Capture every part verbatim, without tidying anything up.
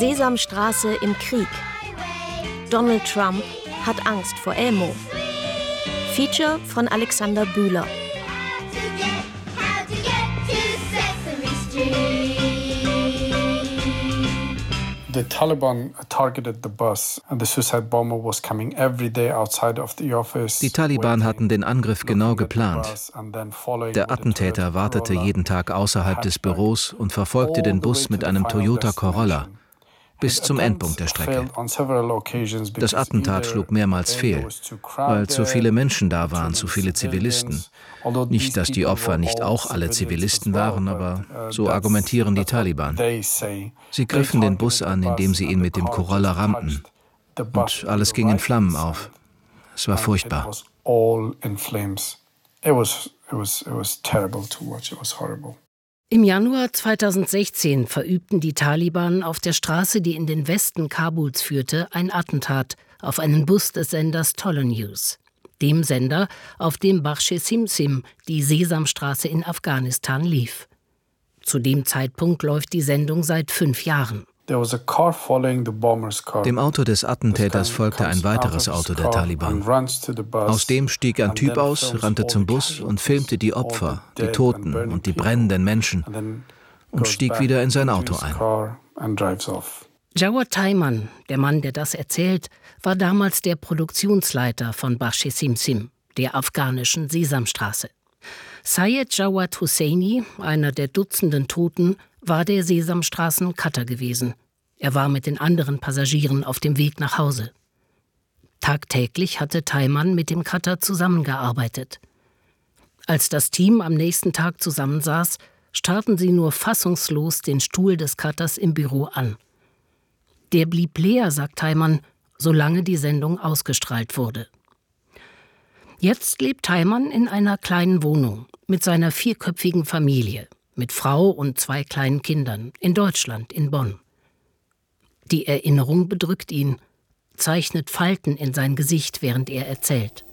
Sesamstraße im Krieg. Donald Trump hat Angst vor Elmo. Feature von Alexander Bühler. The Taliban targeted the bus and the suicide bomber was coming every day outside of the office. Die Taliban hatten den Angriff genau geplant. Der Attentäter wartete jeden Tag außerhalb des Büros und verfolgte den Bus mit einem Toyota Corolla bis zum Endpunkt der Strecke. Das Attentat schlug mehrmals fehl, weil zu viele Menschen da waren, zu viele Zivilisten. Nicht, dass die Opfer nicht auch alle Zivilisten waren, aber so argumentieren die Taliban. Sie griffen den Bus an, indem sie ihn mit dem Corolla rammten. Und alles ging in Flammen auf. Es war furchtbar. Im Januar zweitausendsechzehn verübten die Taliban auf der Straße, die in den Westen Kabuls führte, ein Attentat auf einen Bus des Senders Tolle News. Dem Sender, auf dem Bakhsh Simsim, die Sesamstraße in Afghanistan, lief. Zu dem Zeitpunkt läuft die Sendung seit fünf Jahren. Dem Auto des Attentäters folgte ein weiteres Auto der Taliban. Aus dem stieg ein Typ aus, rannte zum Bus und filmte die Opfer, die Toten und die brennenden Menschen und stieg wieder in sein Auto ein. Jawad Tayman, der Mann, der das erzählt, war damals der Produktionsleiter von Bakhsh Simsim, der afghanischen Sesamstraße. Syed Jawad Husseini, einer der Dutzenden Toten, war der Sesamstraßen-Cutter gewesen. Er war mit den anderen Passagieren auf dem Weg nach Hause. Tagtäglich hatte Tayman mit dem Cutter zusammengearbeitet. Als das Team am nächsten Tag zusammensaß, starrten sie nur fassungslos den Stuhl des Cutters im Büro an. Der blieb leer, sagt Tayman, solange die Sendung ausgestrahlt wurde. Jetzt lebt Tayman in einer kleinen Wohnung mit seiner vierköpfigen Familie, mit Frau und zwei kleinen Kindern, in Deutschland, in Bonn. Die Erinnerung bedrückt ihn, zeichnet Falten in sein Gesicht, während er erzählt.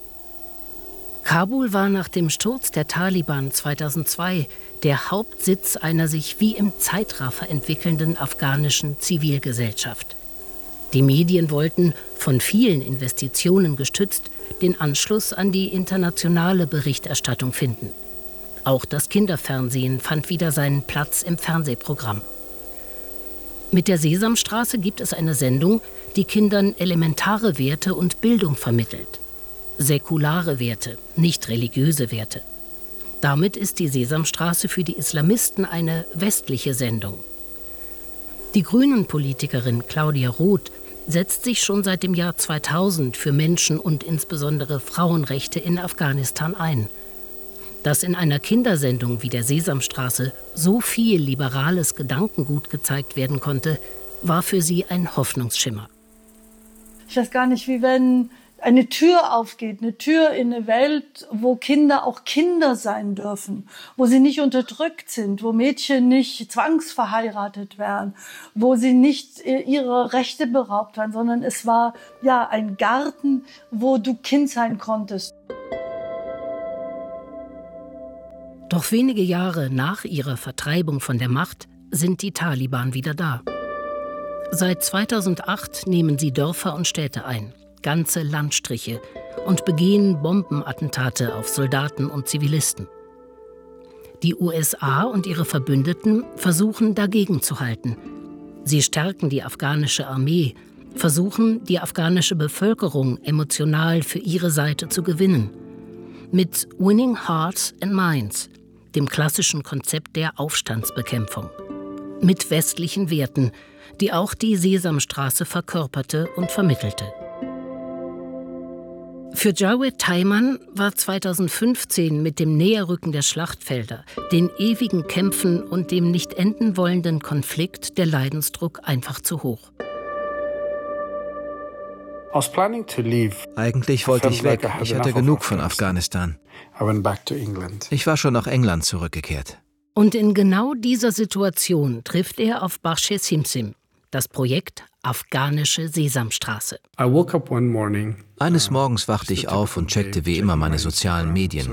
Kabul war nach dem Sturz der Taliban zweitausendzwei der Hauptsitz einer sich wie im Zeitraffer entwickelnden afghanischen Zivilgesellschaft. Die Medien wollten, von vielen Investitionen gestützt, den Anschluss an die internationale Berichterstattung finden. Auch das Kinderfernsehen fand wieder seinen Platz im Fernsehprogramm. Mit der Sesamstraße gibt es eine Sendung, die Kindern elementare Werte und Bildung vermittelt. Säkulare Werte, nicht religiöse Werte. Damit ist die Sesamstraße für die Islamisten eine westliche Sendung. Die Grünen-Politikerin Claudia Roth setzt sich schon seit dem Jahr zweitausend für Menschen- und insbesondere Frauenrechte in Afghanistan ein. Dass in einer Kindersendung wie der Sesamstraße so viel liberales Gedankengut gezeigt werden konnte, war für sie ein Hoffnungsschimmer. Ich weiß gar nicht, wie wenn eine Tür aufgeht, eine Tür in eine Welt, wo Kinder auch Kinder sein dürfen, wo sie nicht unterdrückt sind, wo Mädchen nicht zwangsverheiratet werden, wo sie nicht ihre Rechte beraubt werden, sondern es war ja ein Garten, wo du Kind sein konntest. Doch wenige Jahre nach ihrer Vertreibung von der Macht sind die Taliban wieder da. Seit zweitausendacht nehmen sie Dörfer und Städte ein, ganze Landstriche, und begehen Bombenattentate auf Soldaten und Zivilisten. Die U S A und ihre Verbündeten versuchen dagegen zu halten. Sie stärken die afghanische Armee, versuchen, die afghanische Bevölkerung emotional für ihre Seite zu gewinnen. Mit Winning Hearts and Minds, dem klassischen Konzept der Aufstandsbekämpfung. Mit westlichen Werten, die auch die Sesamstraße verkörperte und vermittelte. Für Jawad Tayman war zweitausendfünfzehn mit dem Näherrücken der Schlachtfelder, den ewigen Kämpfen und dem nicht enden wollenden Konflikt der Leidensdruck einfach zu hoch. Eigentlich wollte ich weg. Ich hatte genug von Afghanistan. Ich war schon nach England zurückgekehrt. Und in genau dieser Situation trifft er auf Bakhsh Simsim, das Projekt afghanische Sesamstraße. Eines Morgens wachte ich auf und checkte wie immer meine sozialen Medien.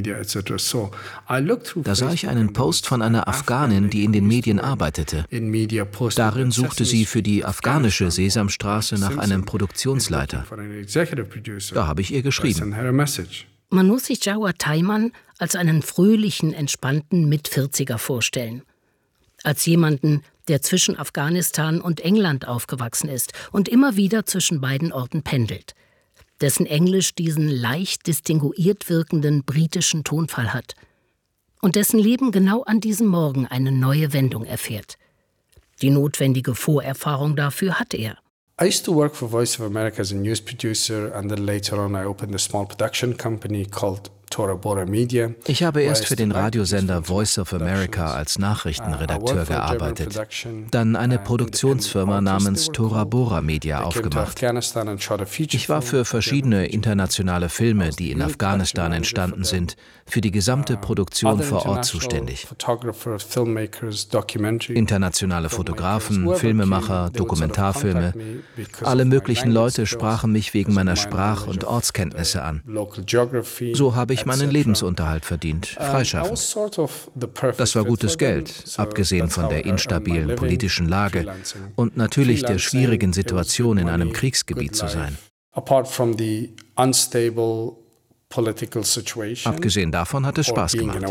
Da sah ich einen Post von einer Afghanin, die in den Medien arbeitete. Darin suchte sie für die afghanische Sesamstraße nach einem Produktionsleiter. Da habe ich ihr geschrieben. Man muss sich Jawad Tayman als einen fröhlichen, entspannten Mitvierziger vorstellen. Als jemanden, der zwischen Afghanistan und England aufgewachsen ist und immer wieder zwischen beiden Orten pendelt. Dessen Englisch diesen leicht distinguiert wirkenden britischen Tonfall hat. Und dessen Leben genau an diesem Morgen eine neue Wendung erfährt. Die notwendige Vorerfahrung dafür hat er. I used to work for Voice of America as a news producer, and then later on I opened a small production company called Tora Bora Media. Ich habe erst für den Radiosender Voice of America als Nachrichtenredakteur gearbeitet, dann eine Produktionsfirma namens Tora Bora Media aufgemacht. Ich war für verschiedene internationale Filme, die in Afghanistan entstanden sind, für die gesamte Produktion vor Ort zuständig. Internationale Fotografen, Filmemacher, Dokumentarfilme, alle möglichen Leute sprachen mich wegen meiner Sprach- und Ortskenntnisse an. So habe ich meinen Lebensunterhalt verdient, freischaffend. Das war gutes Geld, abgesehen von der instabilen politischen Lage und natürlich der schwierigen Situation, in einem Kriegsgebiet zu sein. Abgesehen davon hat es Spaß gemacht.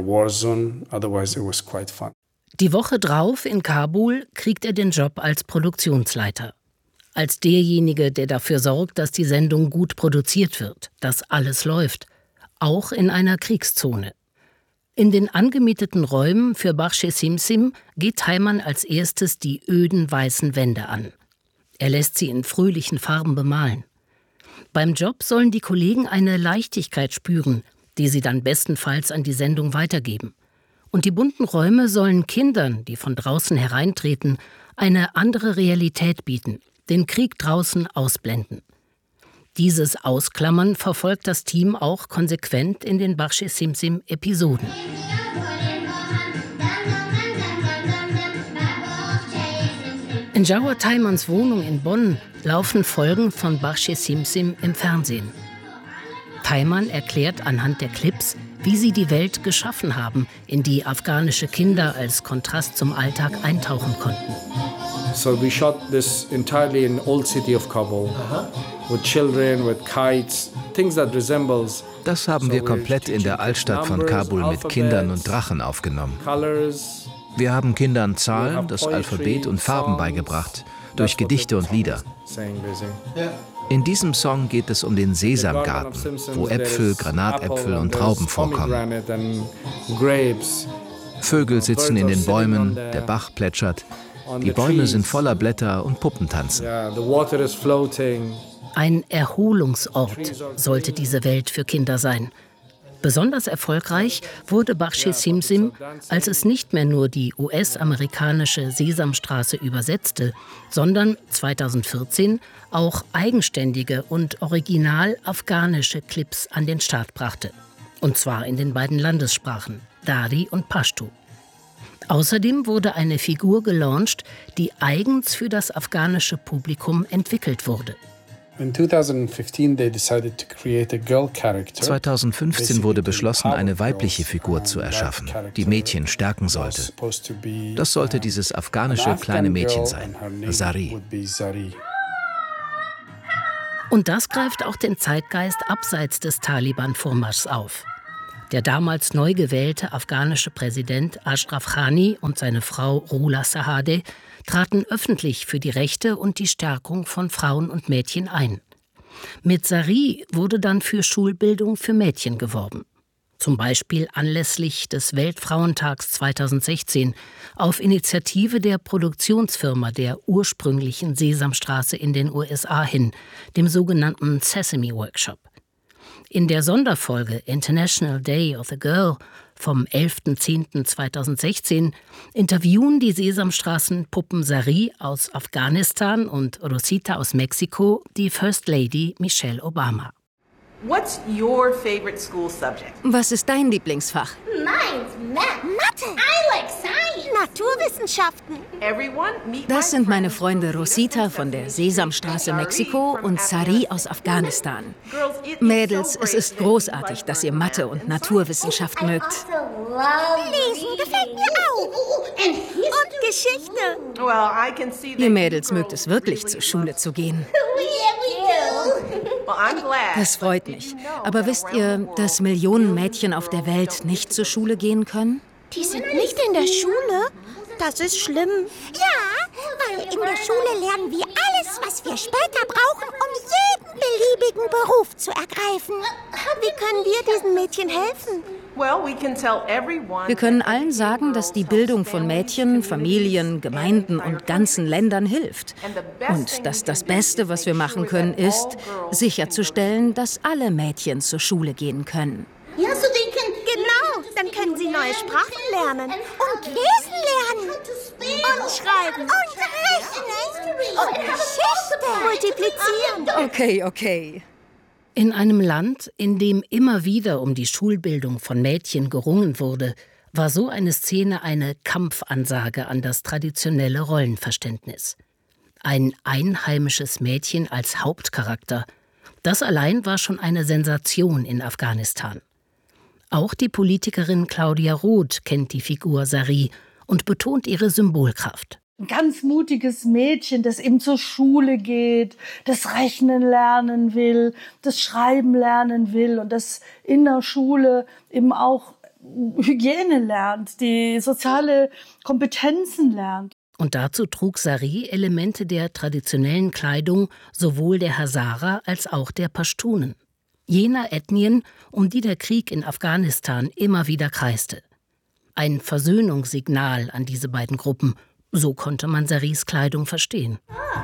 Die Woche drauf in Kabul kriegt er den Job als Produktionsleiter. Als derjenige, der dafür sorgt, dass die Sendung gut produziert wird, dass alles läuft. Auch in einer Kriegszone. In den angemieteten Räumen für Bakhsh-e Simsim geht Tayman als erstes die öden weißen Wände an. Er lässt sie in fröhlichen Farben bemalen. Beim Job sollen die Kollegen eine Leichtigkeit spüren, die sie dann bestenfalls an die Sendung weitergeben. Und die bunten Räume sollen Kindern, die von draußen hereintreten, eine andere Realität bieten, den Krieg draußen ausblenden. Dieses Ausklammern verfolgt das Team auch konsequent in den Bakhsh-e Simsim-Episoden. In Jawad Taymans Wohnung in Bonn laufen Folgen von Bakhsh-e Simsim im Fernsehen. Tayman erklärt anhand der Clips, wie sie die Welt geschaffen haben, in die afghanische Kinder als Kontrast zum Alltag eintauchen konnten. So we shot this entirely in old city of Kabul, with children, with kites, things that resembles. Das haben wir komplett in der Altstadt von Kabul mit Kindern und Drachen aufgenommen. Wir haben Kindern Zahlen, das Alphabet und Farben beigebracht, durch Gedichte und Lieder. In diesem Song geht es um den Sesamgarten, wo Äpfel, Granatäpfel und Trauben vorkommen. Vögel sitzen in den Bäumen, der Bach plätschert. Die Bäume sind voller Blätter und Puppen tanzen. Ein Erholungsort sollte diese Welt für Kinder sein. Besonders erfolgreich wurde Bakhsh-e Simsim, als es nicht mehr nur die U S-amerikanische Sesamstraße übersetzte, sondern zweitausendvierzehn auch eigenständige und original afghanische Clips an den Start brachte. Und zwar in den beiden Landessprachen, Dari und Pashto. Außerdem wurde eine Figur gelauncht, die eigens für das afghanische Publikum entwickelt wurde. zweitausendfünfzehn wurde beschlossen, eine weibliche Figur zu erschaffen, die Mädchen stärken sollte. Das sollte dieses afghanische kleine Mädchen sein, Zari. Und das greift auch den Zeitgeist abseits des Taliban-Vormarschs auf. Der damals neu gewählte afghanische Präsident Ashraf Ghani und seine Frau Rula Sahadeh traten öffentlich für die Rechte und die Stärkung von Frauen und Mädchen ein. Mit Zari wurde dann für Schulbildung für Mädchen geworben. Zum Beispiel anlässlich des Weltfrauentags zweitausendsechzehn auf Initiative der Produktionsfirma der ursprünglichen Sesamstraße in den U S A hin, dem sogenannten Sesame Workshop. In der Sonderfolge International Day of the Girl vom elften zehnten zweitausendsechzehn interviewen die Sesamstraßenpuppen Zari aus Afghanistan und Rosita aus Mexiko die First Lady Michelle Obama. What's your favorite school subject? Was ist dein Lieblingsfach? Mine's Mathe. Naturwissenschaften. Das sind meine Freunde Rosita von der Sesamstraße Mexiko und Sari aus Afghanistan. Mädels, es ist großartig, dass ihr Mathe und Naturwissenschaft mögt. Lesen gefällt mir auch. Und Geschichte. Ihr Mädels mögt es wirklich, zur Schule zu gehen. Das freut mich. Aber wisst ihr, dass Millionen Mädchen auf der Welt nicht zur Schule gehen können? Die sind nicht in der Schule? Das ist schlimm. Ja, weil in der Schule lernen wir alles, was wir später brauchen, um jeden beliebigen Beruf zu ergreifen. Wie können wir diesen Mädchen helfen? Wir können allen sagen, dass die Bildung von Mädchen, Familien, Gemeinden und ganzen Ländern hilft. Und dass das Beste, was wir machen können, ist, sicherzustellen, dass alle Mädchen zur Schule gehen können. Ja, so denken. Genau, dann können sie neue Sprachen lernen. Und lesen lernen. Und schreiben. Und rechnen. Und Geschichte. Multiplizieren. Okay, okay. In einem Land, in dem immer wieder um die Schulbildung von Mädchen gerungen wurde, war so eine Szene eine Kampfansage an das traditionelle Rollenverständnis. Ein einheimisches Mädchen als Hauptcharakter, das allein war schon eine Sensation in Afghanistan. Auch die Politikerin Claudia Roth kennt die Figur Sari und betont ihre Symbolkraft. Ein ganz mutiges Mädchen, das eben zur Schule geht, das Rechnen lernen will, das Schreiben lernen will und das in der Schule eben auch Hygiene lernt, die soziale Kompetenzen lernt. Und dazu trug Sari Elemente der traditionellen Kleidung sowohl der Hazara als auch der Pashtunen, jener Ethnien, um die der Krieg in Afghanistan immer wieder kreiste. Ein Versöhnungssignal an diese beiden Gruppen. So konnte man Saris Kleidung verstehen.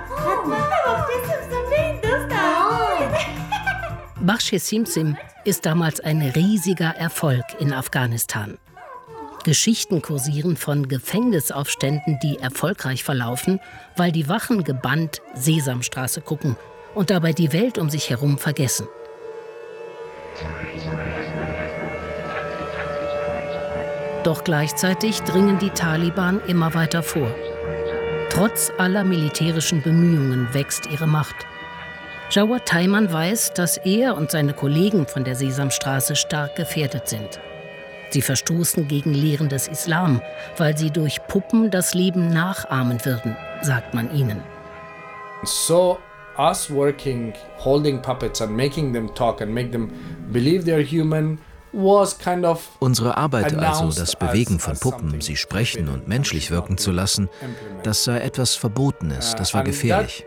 Bakhsh-e Simsim ist damals ein riesiger Erfolg in Afghanistan. Geschichten kursieren von Gefängnisaufständen, die erfolgreich verlaufen, weil die Wachen gebannt Sesamstraße gucken und dabei die Welt um sich herum vergessen. Doch gleichzeitig dringen die Taliban immer weiter vor. Trotz aller militärischen Bemühungen wächst ihre Macht. Jawad Tayman weiß, dass er und seine Kollegen von der Sesamstraße stark gefährdet sind. Sie verstoßen gegen Lehren des Islam, weil sie durch Puppen das Leben nachahmen würden, sagt man ihnen. So us working, holding puppets and making them talk and make them believe they're human. Unsere Arbeit also, das Bewegen von Puppen, sie sprechen und menschlich wirken zu lassen, das sei etwas Verbotenes, das war gefährlich.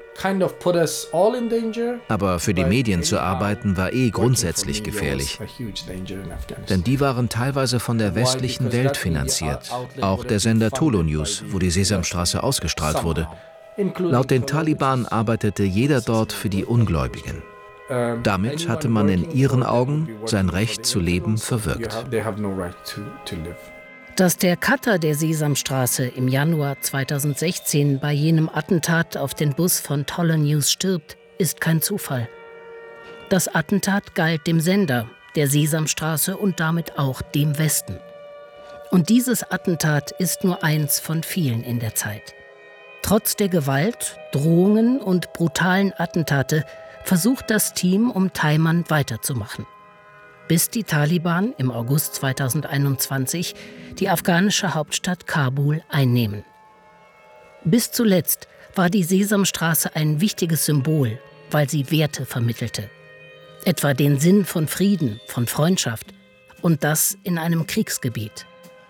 Aber für die Medien zu arbeiten war eh grundsätzlich gefährlich. Denn die waren teilweise von der westlichen Welt finanziert. Auch der Sender Tolo News, wo die Sesamstraße ausgestrahlt wurde. Laut den Taliban arbeitete jeder dort für die Ungläubigen. Damit hatte man in ihren Augen sein Recht zu leben verwirkt. Dass der Cutter der Sesamstraße im Januar zweitausendsechzehn bei jenem Attentat auf den Bus von Tolo News stirbt, ist kein Zufall. Das Attentat galt dem Sender, der Sesamstraße und damit auch dem Westen. Und dieses Attentat ist nur eins von vielen in der Zeit. Trotz der Gewalt, Drohungen und brutalen Attentate versucht das Team um Tayman weiterzumachen. Bis die Taliban im August zweitausendeinundzwanzig die afghanische Hauptstadt Kabul einnehmen. Bis zuletzt war die Sesamstraße ein wichtiges Symbol, weil sie Werte vermittelte. Etwa den Sinn von Frieden, von Freundschaft und das in einem Kriegsgebiet.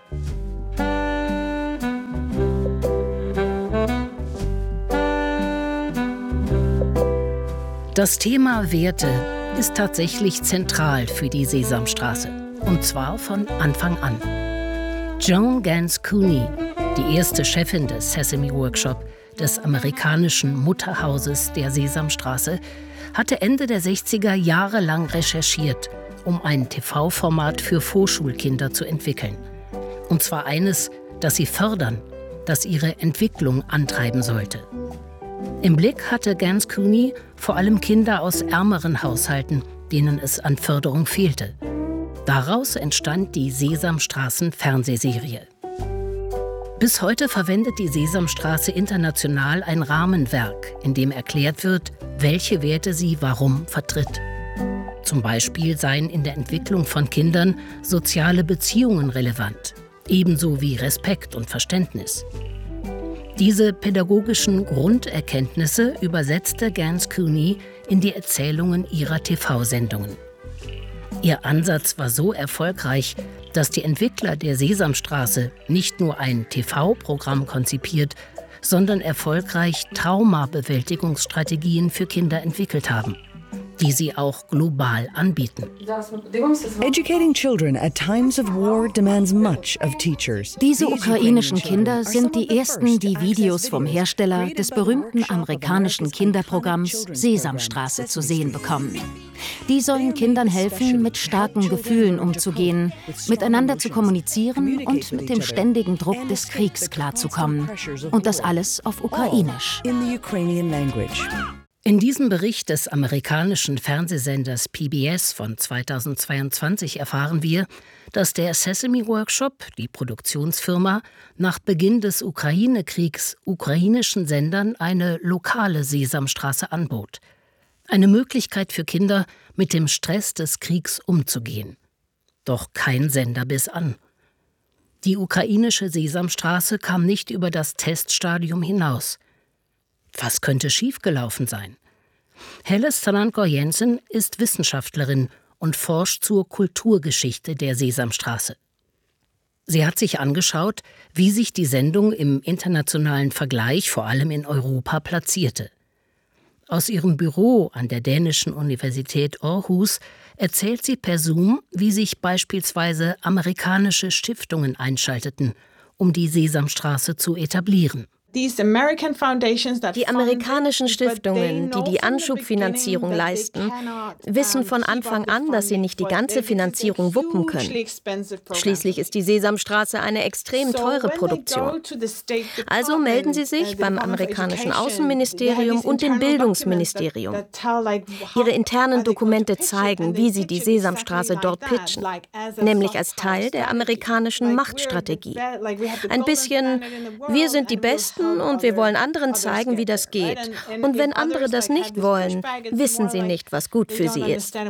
Das Thema Werte ist tatsächlich zentral für die Sesamstraße. Und zwar von Anfang an. Joan Gans Cooney, die erste Chefin des Sesame Workshop, des amerikanischen Mutterhauses der Sesamstraße, hatte Ende der sechziger jahrelang recherchiert, um ein T V-Format für Vorschulkinder zu entwickeln. Und zwar eines, das sie fördern, das ihre Entwicklung antreiben sollte. Im Blick hatte Gans Cooney vor allem Kinder aus ärmeren Haushalten, denen es an Förderung fehlte. Daraus entstand die Sesamstraßen-Fernsehserie. Bis heute verwendet die Sesamstraße international ein Rahmenwerk, in dem erklärt wird, welche Werte sie warum vertritt. Zum Beispiel seien in der Entwicklung von Kindern soziale Beziehungen relevant, ebenso wie Respekt und Verständnis. Diese pädagogischen Grunderkenntnisse übersetzte Gans Cooney in die Erzählungen ihrer T V-Sendungen. Ihr Ansatz war so erfolgreich, dass die Entwickler der Sesamstraße nicht nur ein T V-Programm konzipiert, sondern erfolgreich Traumabewältigungsstrategien für Kinder entwickelt haben, die sie auch global anbieten. Educating children at times of war demands much of teachers. Diese ukrainischen Kinder sind die ersten, die Videos vom Hersteller des berühmten amerikanischen Kinderprogramms Sesamstraße zu sehen bekommen. Die sollen Kindern helfen, mit starken Gefühlen umzugehen, miteinander zu kommunizieren und mit dem ständigen Druck des Kriegs klarzukommen. Und das alles auf Ukrainisch. In diesem Bericht des amerikanischen Fernsehsenders P B S von zweitausendzweiundzwanzig erfahren wir, dass der Sesame Workshop, die Produktionsfirma, nach Beginn des Ukraine-Kriegs ukrainischen Sendern eine lokale Sesamstraße anbot. Eine Möglichkeit für Kinder, mit dem Stress des Kriegs umzugehen. Doch kein Sender biss an. Die ukrainische Sesamstraße kam nicht über das Teststadium hinaus. Was könnte schiefgelaufen sein? Helle Stranko-Jensen ist Wissenschaftlerin und forscht zur Kulturgeschichte der Sesamstraße. Sie hat sich angeschaut, wie sich die Sendung im internationalen Vergleich, vor allem in Europa, platzierte. Aus ihrem Büro an der dänischen Universität Aarhus erzählt sie per Zoom, wie sich beispielsweise amerikanische Stiftungen einschalteten, um die Sesamstraße zu etablieren. Die amerikanischen Stiftungen, die die Anschubfinanzierung leisten, wissen von Anfang an, dass sie nicht die ganze Finanzierung wuppen können. Schließlich ist die Sesamstraße eine extrem teure Produktion. Also melden sie sich beim amerikanischen Außenministerium und dem Bildungsministerium. Ihre internen Dokumente zeigen, wie sie die Sesamstraße dort pitchen, nämlich als Teil der amerikanischen Machtstrategie. Ein bisschen, wir sind die Besten und wir wollen anderen zeigen, wie das geht. Und wenn andere das nicht wollen, wissen sie nicht, was gut für sie ist.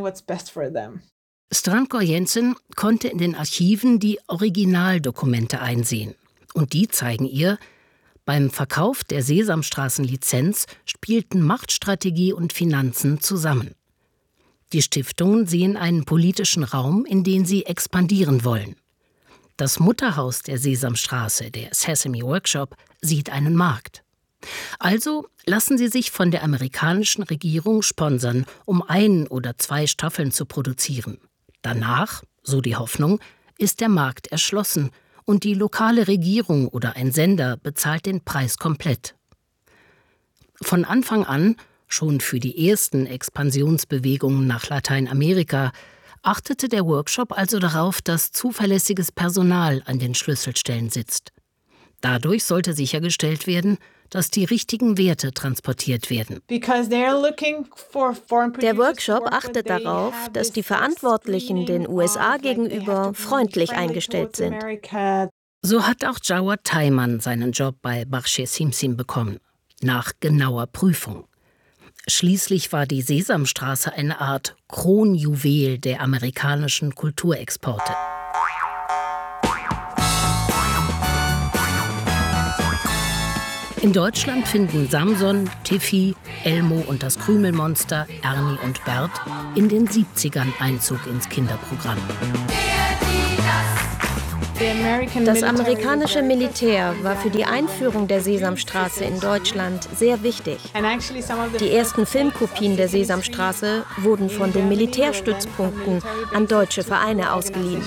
Stranko-Jensen konnte in den Archiven die Originaldokumente einsehen. Und die zeigen ihr, beim Verkauf der Sesamstraßenlizenz spielten Machtstrategie und Finanzen zusammen. Die Stiftungen sehen einen politischen Raum, in den sie expandieren wollen. Das Mutterhaus der Sesamstraße, der Sesame Workshop, sieht einen Markt. Also lassen sie sich von der amerikanischen Regierung sponsern, um ein oder zwei Staffeln zu produzieren. Danach, so die Hoffnung, ist der Markt erschlossen und die lokale Regierung oder ein Sender bezahlt den Preis komplett. Von Anfang an, schon für die ersten Expansionsbewegungen nach Lateinamerika, achtete der Workshop also darauf, dass zuverlässiges Personal an den Schlüsselstellen sitzt. Dadurch sollte sichergestellt werden, dass die richtigen Werte transportiert werden. Der Workshop achtet darauf, dass die Verantwortlichen den U S A gegenüber freundlich eingestellt sind. So hat auch Jawad Tayman seinen Job bei Barsche Simsim bekommen, nach genauer Prüfung. Schließlich war die Sesamstraße eine Art Kronjuwel der amerikanischen Kulturexporte. In Deutschland finden Samson, Tiffy, Elmo und das Krümelmonster, Ernie und Bert in den siebzigern Einzug ins Kinderprogramm. Das amerikanische Militär war für die Einführung der Sesamstraße in Deutschland sehr wichtig. Die ersten Filmkopien der Sesamstraße wurden von den Militärstützpunkten an deutsche Vereine ausgeliehen.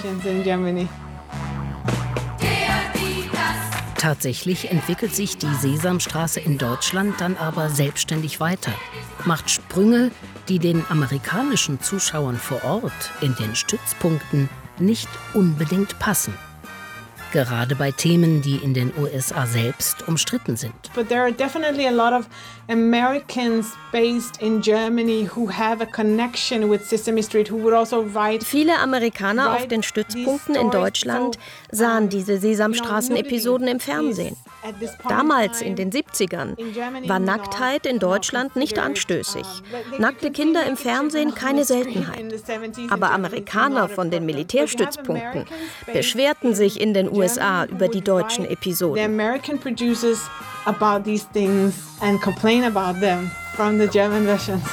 Tatsächlich entwickelt sich die Sesamstraße in Deutschland dann aber selbstständig weiter, macht Sprünge, die den amerikanischen Zuschauern vor Ort in den Stützpunkten nicht unbedingt passen. gerade bei Themen, die in den U S A selbst umstritten sind. But there are definitely a lot of Americans based in Germany who have a connection with Sesame Street, who would also write. Viele Amerikaner auf den Stützpunkten in Deutschland sahen diese Sesamstraßen-Episoden im Fernsehen. Damals, in den siebzigern, war Nacktheit in Deutschland nicht anstößig. Nackte Kinder im Fernsehen keine Seltenheit. Aber Amerikaner von den Militärstützpunkten beschwerten sich in den U S A über die deutschen Episoden. About these things and complain about them from the German versions.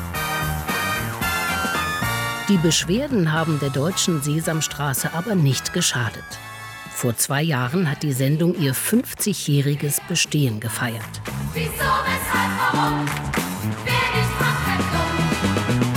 Die Beschwerden haben der deutschen Sesamstraße aber nicht geschadet. Vor zwei Jahren hat die Sendung ihr fünfzigjähriges Bestehen gefeiert. Wieso, weshalb, warum? Wer nicht macht, bleibt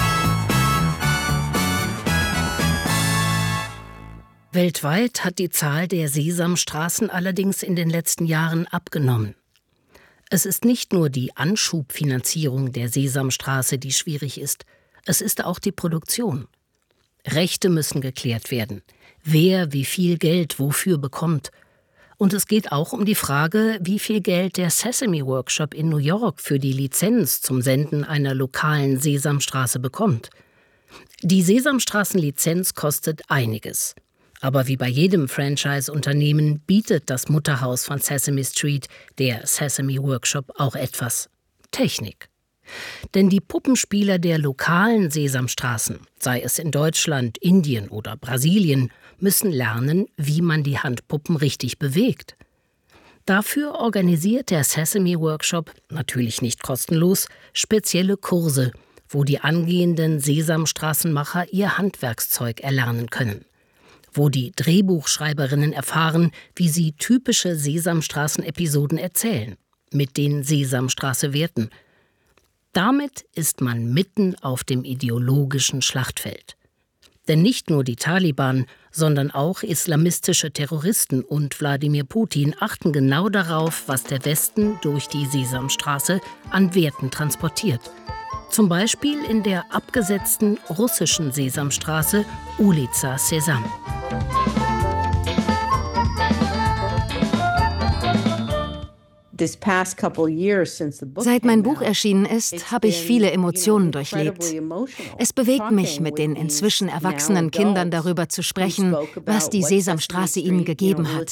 dumm. Weltweit hat die Zahl der Sesamstraßen allerdings in den letzten Jahren abgenommen. Es ist nicht nur die Anschubfinanzierung der Sesamstraße, die schwierig ist. Es ist auch die Produktion. Rechte müssen geklärt werden. Wer wie viel Geld wofür bekommt. Und es geht auch um die Frage, wie viel Geld der Sesame Workshop in New York für die Lizenz zum Senden einer lokalen Sesamstraße bekommt. Die Sesamstraßenlizenz kostet einiges. Aber wie bei jedem Franchise-Unternehmen bietet das Mutterhaus von Sesame Street, der Sesame Workshop, auch etwas: Technik. Denn die Puppenspieler der lokalen Sesamstraßen, sei es in Deutschland, Indien oder Brasilien, müssen lernen, wie man die Handpuppen richtig bewegt. Dafür organisiert der Sesame Workshop, natürlich nicht kostenlos, spezielle Kurse, wo die angehenden Sesamstraßenmacher ihr Handwerkszeug erlernen können. Wo die Drehbuchschreiberinnen erfahren, wie sie typische Sesamstraßen-Episoden erzählen, mit den Sesamstraße-Werten. Damit ist man mitten auf dem ideologischen Schlachtfeld. Denn nicht nur die Taliban, sondern auch islamistische Terroristen und Wladimir Putin achten genau darauf, was der Westen durch die Sesamstraße an Werten transportiert. Zum Beispiel in der abgesetzten russischen Sesamstraße Ulica Sesam. Seit mein Buch erschienen ist, habe ich viele Emotionen durchlebt. Es bewegt mich, mit den inzwischen erwachsenen Kindern darüber zu sprechen, was die Sesamstraße ihnen gegeben hat.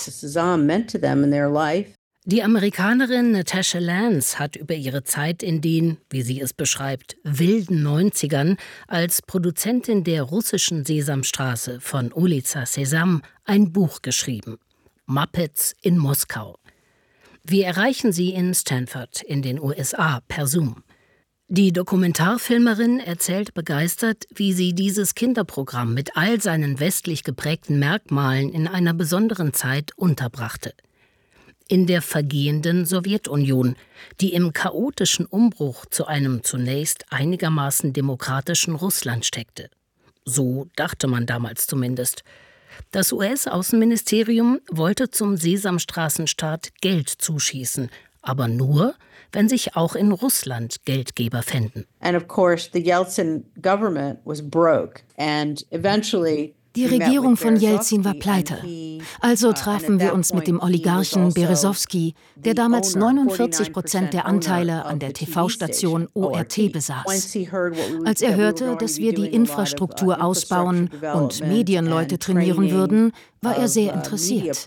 Die Amerikanerin Natasha Lance hat über ihre Zeit in den, wie sie es beschreibt, wilden neunzigern als Produzentin der russischen Sesamstraße von Ulica Sesam ein Buch geschrieben: Muppets in Moskau. Wir erreichen sie in Stanford in den U S A per Zoom. Die Dokumentarfilmerin erzählt begeistert, wie sie dieses Kinderprogramm mit all seinen westlich geprägten Merkmalen in einer besonderen Zeit unterbrachte. In der vergehenden Sowjetunion, die im chaotischen Umbruch zu einem zunächst einigermaßen demokratischen Russland steckte. So dachte man damals zumindest. Das U S-Außenministerium wollte zum Sesamstraßenstart Geld zuschießen, aber nur, wenn sich auch in Russland Geldgeber fänden. And of course, the Yeltsin government was broke and eventually Die Regierung von Jelzin war pleite. Also trafen wir uns mit dem Oligarchen Berezowski, der damals neunundvierzig Prozent der Anteile an der T V-Station O R T besaß. Als er hörte, dass wir die Infrastruktur ausbauen und Medienleute trainieren würden, war er sehr interessiert.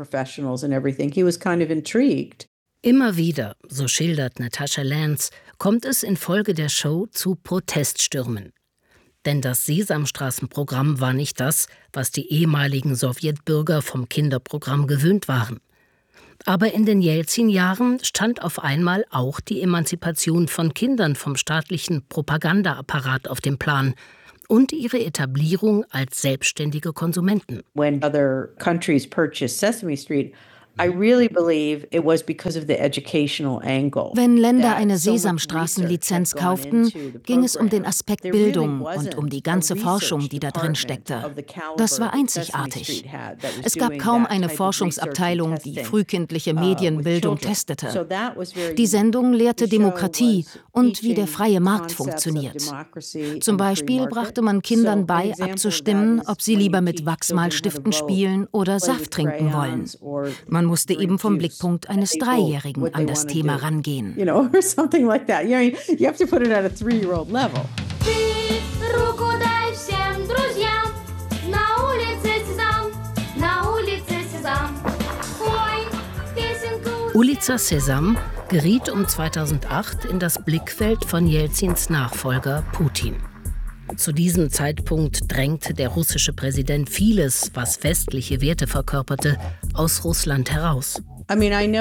Immer wieder, so schildert Natasha Lance, kommt es infolge der Show zu Proteststürmen. Denn das Sesamstraßenprogramm war nicht das, was die ehemaligen Sowjetbürger vom Kinderprogramm gewöhnt waren. Aber in den Jelzin-Jahren stand auf einmal auch die Emanzipation von Kindern vom staatlichen Propagandaapparat auf dem Plan und ihre Etablierung als selbstständige Konsumenten. When other countries purchased Sesame Street, Wenn Länder eine Sesamstraßenlizenz kauften, ging es um den Aspekt Bildung und um die ganze Forschung, die da drin steckte. Das war einzigartig. Es gab kaum eine Forschungsabteilung, die frühkindliche Medienbildung testete. Die Sendung lehrte Demokratie und wie der freie Markt funktioniert. Zum Beispiel brachte man Kindern bei, abzustimmen, ob sie lieber mit Wachsmalstiften spielen oder Saft trinken wollen. Man musste eben vom Blickpunkt eines Dreijährigen an das Thema rangehen. Ulica Sesam geriet um zweitausendacht in das Blickfeld von Jelzins Nachfolger Putin. Zu diesem Zeitpunkt drängte der russische Präsident vieles, was westliche Werte verkörperte, aus Russland heraus. Ich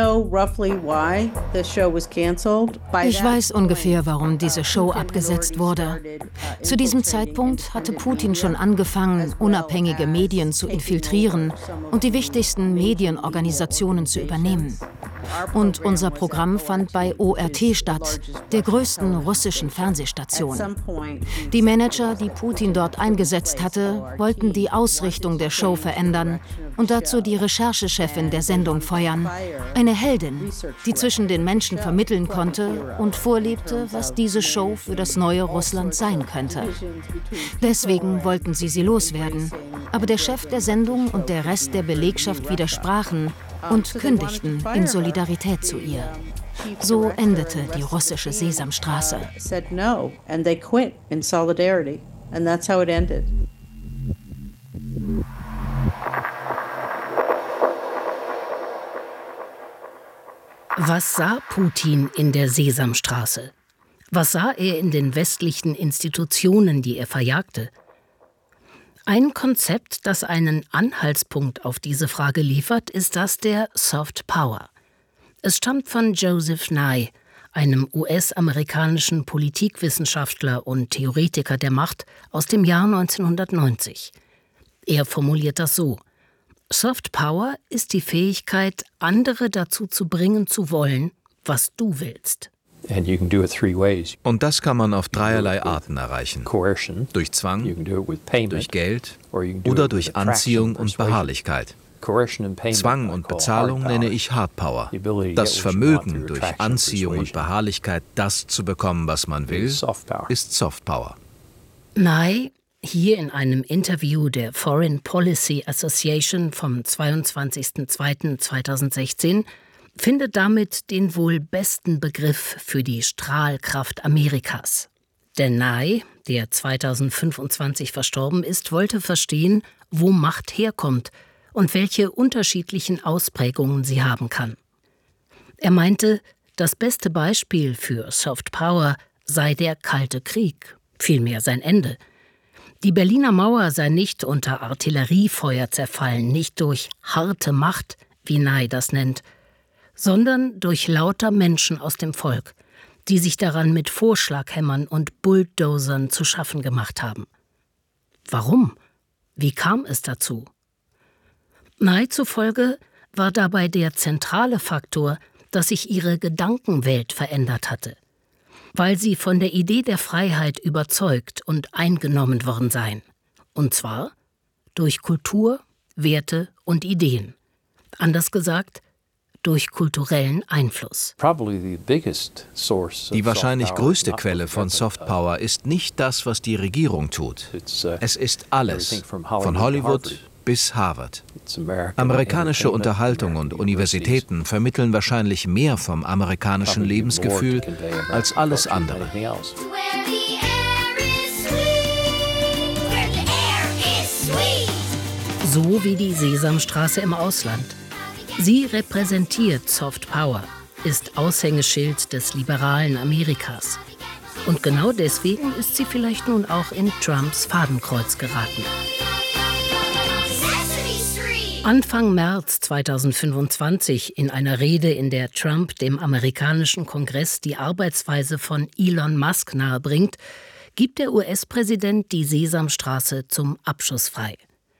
weiß ungefähr, warum diese Show abgesetzt wurde. Zu diesem Zeitpunkt hatte Putin schon angefangen, unabhängige Medien zu infiltrieren und die wichtigsten Medienorganisationen zu übernehmen. Und unser Programm fand bei O R T statt, der größten russischen Fernsehstation. Die Manager, die Putin dort eingesetzt hatte, wollten die Ausrichtung der Show verändern und dazu die Recherchechefin der Sendung feuern. Eine Heldin, die zwischen den Menschen vermitteln konnte und vorlebte, was diese Show für das neue Russland sein könnte. Deswegen wollten sie sie loswerden. Aber der Chef der Sendung und der Rest der Belegschaft widersprachen und kündigten in Solidarität zu ihr. So endete die russische Sesamstraße. Was sah Putin in der Sesamstraße? Was sah er in den westlichen Institutionen, die er verjagte? Ein Konzept, das einen Anhaltspunkt auf diese Frage liefert, ist das der Soft Power. Es stammt von Joseph Nye, einem U S-amerikanischen Politikwissenschaftler und Theoretiker der Macht aus dem Jahr neunzehnhundertneunzig. Er formuliert das so: Soft Power ist die Fähigkeit, andere dazu zu bringen zu wollen, was du willst. Und das kann man auf dreierlei Arten erreichen. Durch Zwang, durch Geld oder durch Anziehung und Beharrlichkeit. Zwang und Bezahlung nenne ich Hard Power. Das Vermögen, durch Anziehung und Beharrlichkeit das zu bekommen, was man will, ist Soft Power. Nye, hier in einem Interview der Foreign Policy Association vom zweiundzwanzigsten zweiten zweitausendsechzehn, findet damit den wohl besten Begriff für die Strahlkraft Amerikas. Denn Nye, der zweitausendfünfundzwanzig verstorben ist, wollte verstehen, wo Macht herkommt und welche unterschiedlichen Ausprägungen sie haben kann. Er meinte, das beste Beispiel für Soft Power sei der Kalte Krieg, vielmehr sein Ende. Die Berliner Mauer sei nicht unter Artilleriefeuer zerfallen, nicht durch harte Macht, wie Nye das nennt, sondern durch lauter Menschen aus dem Volk, die sich daran mit Vorschlaghämmern und Bulldozern zu schaffen gemacht haben. Warum? Wie kam es dazu? Nye zufolge war dabei der zentrale Faktor, dass sich ihre Gedankenwelt verändert hatte, weil sie von der Idee der Freiheit überzeugt und eingenommen worden seien. Und zwar durch Kultur, Werte und Ideen. Anders gesagt, durch kulturellen Einfluss. Die wahrscheinlich größte Quelle von Soft Power ist nicht das, was die Regierung tut. Es ist alles, von Hollywood bis Harvard. Amerikanische Unterhaltung und Universitäten vermitteln wahrscheinlich mehr vom amerikanischen Lebensgefühl als alles andere. So wie die Sesamstraße im Ausland. Sie repräsentiert Soft Power, ist Aushängeschild des liberalen Amerikas. Und genau deswegen ist sie vielleicht nun auch in Trumps Fadenkreuz geraten. Anfang März zweitausendfünfundzwanzig, in einer Rede, in der Trump dem amerikanischen Kongress die Arbeitsweise von Elon Musk nahebringt, gibt der U S-Präsident die Sesamstraße zum Abschuss frei.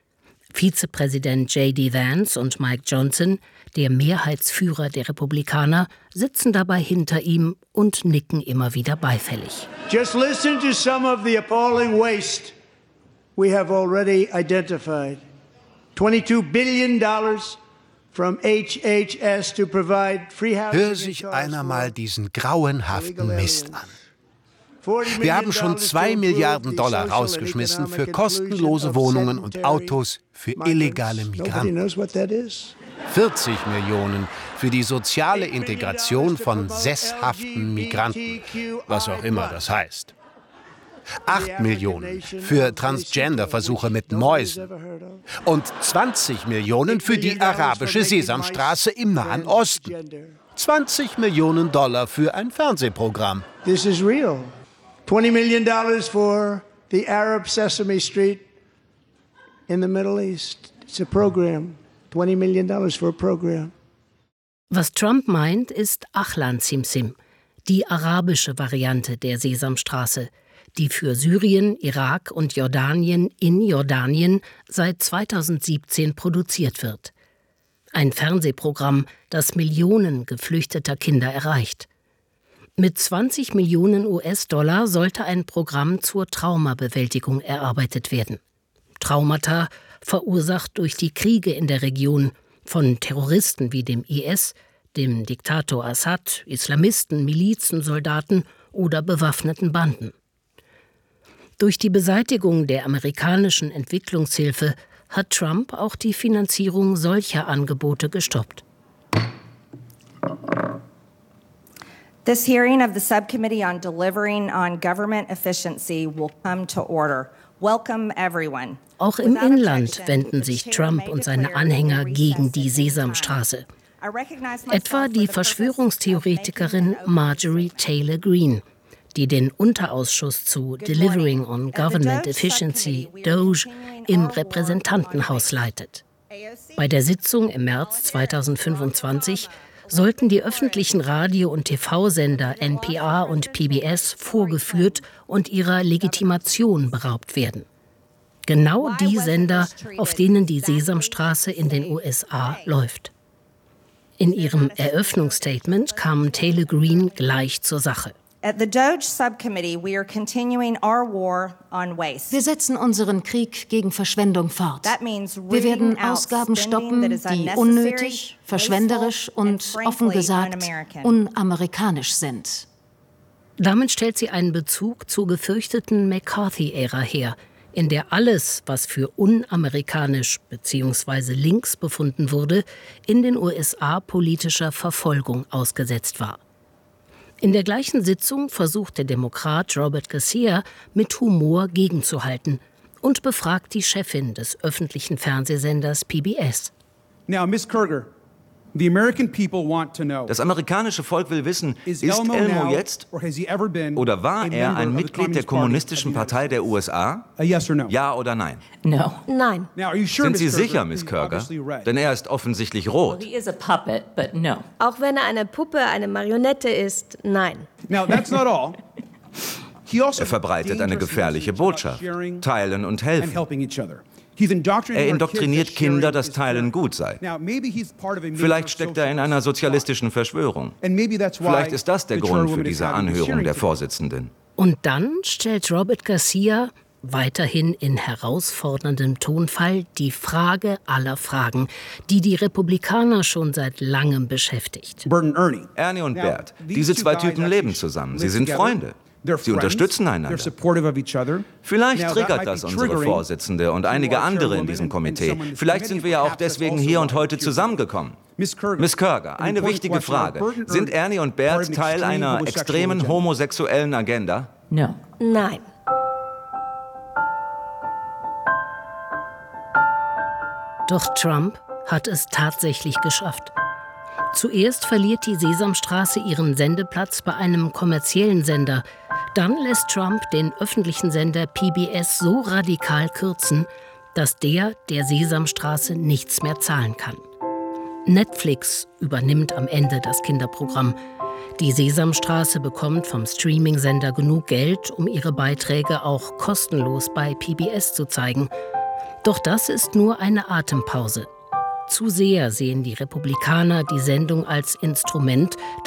Vizepräsident J D Vance und Mike Johnson, der Mehrheitsführer der Republikaner, sitzen dabei hinter ihm und nicken immer wieder beifällig. Just listen to some of the appalling waste we have already identified. twenty-two billion dollars from H H S to provide free housing. Hör sich einer mal diesen grauenhaften Mist an. Wir haben schon zwei Milliarden Dollar rausgeschmissen für kostenlose Wohnungen und Autos für illegale Migranten. vierzig Millionen für die soziale Integration von sesshaften Migranten, was auch immer das heißt. acht Millionen für Transgender-Versuche mit Mäusen und zwanzig Millionen für die arabische Sesamstraße im Nahen Osten. zwanzig Millionen Dollar für ein Fernsehprogramm. This is real. twenty million dollars for the Arab Sesame Street in the Middle East. It's a program. twenty million dollars for a program. Was Trump meint, ist Ahlan Simsim, die arabische Variante der Sesamstraße, die für Syrien, Irak und Jordanien in Jordanien seit zweitausendsiebzehn produziert wird. Ein Fernsehprogramm, das Millionen geflüchteter Kinder erreicht. Mit zwanzig Millionen U S-Dollar sollte ein Programm zur Traumabewältigung erarbeitet werden. Traumata, verursacht durch die Kriege in der Region von Terroristen wie dem I S, dem Diktator Assad, Islamisten, Milizen, Soldaten oder bewaffneten Banden. Durch die Beseitigung der amerikanischen Entwicklungshilfe hat Trump auch die Finanzierung solcher Angebote gestoppt. This hearing of the Subcommittee on Delivering on Government Efficiency will come to order. Welcome everyone. Auch im Inland wenden sich Trump und seine Anhänger gegen die Sesamstraße. Etwa die Verschwörungstheoretikerin Marjorie Taylor Greene, die den Unterausschuss zu Delivering on Government Efficiency, D O G E, im Repräsentantenhaus leitet. Bei der Sitzung im März zweitausendfünfundzwanzig sollten die öffentlichen Radio- und T V-Sender N P R und P B S vorgeführt und ihrer Legitimation beraubt werden. Genau die Sender, auf denen die Sesamstraße in den U S A läuft. In ihrem Eröffnungsstatement kam Taylor Greene gleich zur Sache. Wir setzen unseren Krieg gegen Verschwendung fort. Wir werden Ausgaben stoppen, die unnötig, verschwenderisch und, offen gesagt, unamerikanisch sind. Damit stellt sie einen Bezug zur gefürchteten McCarthy-Ära her, in der alles, was für unamerikanisch bzw. links befunden wurde, in den U S A politischer Verfolgung ausgesetzt war. In der gleichen Sitzung versucht der Demokrat Robert Garcia mit Humor gegenzuhalten und befragt die Chefin des öffentlichen Fernsehsenders P B S. Now, Miss Kerger, the American people want to know. Das amerikanische Volk will wissen, ist Elmo jetzt oder war er ein Mitglied der Kommunistischen Partei der U S A? Ja oder nein? No. Nein. Sind Sie sicher, Miss Kerger? Denn er ist offensichtlich rot. Auch wenn er eine Puppe, eine Marionette ist, nein. Now, that's not all. Er verbreitet eine gefährliche Botschaft: Teilen und helfen. Er indoktriniert Kinder, dass Teilen gut sei. Vielleicht steckt er in einer sozialistischen Verschwörung. Vielleicht ist das der Grund für diese Anhörung der Vorsitzenden. Und dann stellt Robert Garcia, weiterhin in herausforderndem Tonfall, die Frage aller Fragen, die die Republikaner schon seit langem beschäftigt. Ernie und Bert, diese zwei Typen leben zusammen. Sie sind Freunde. Sie unterstützen einander. Vielleicht triggert das unsere Vorsitzende und einige andere in diesem Komitee. Vielleicht sind wir ja auch deswegen hier und heute zusammengekommen. Miss Kerger, eine wichtige Frage. Sind Ernie und Bert Teil einer extremen homosexuellen Agenda? No. Nein. Doch Trump hat es tatsächlich geschafft. Zuerst verliert die Sesamstraße ihren Sendeplatz bei einem kommerziellen Sender. Dann lässt Trump den öffentlichen Sender P B S so radikal kürzen, dass der der Sesamstraße nichts mehr zahlen kann. Netflix übernimmt am Ende das Kinderprogramm. Die Sesamstraße bekommt vom Streaming-Sender genug Geld, um ihre Beiträge auch kostenlos bei P B S zu zeigen. Doch das ist nur eine Atempause. Zu sehr sehen die Republikaner die Sendung als Instrument,